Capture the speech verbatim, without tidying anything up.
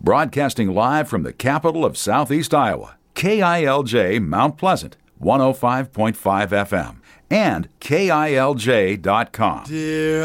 Broadcasting live from the capital of Southeast Iowa, K I L J Mount Pleasant, one oh five point five F M, and K I L J dot com. Dear